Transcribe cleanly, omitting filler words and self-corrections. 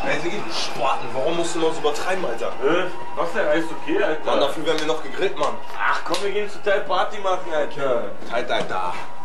Ey, Digga, du Spaten, warum musst du noch so übertreiben, Alter? Was denn? Alles okay, Alter? Mann, dafür werden wir noch gegrillt, Mann. Ach komm, wir gehen zur Teil Party machen, Alter. Alter.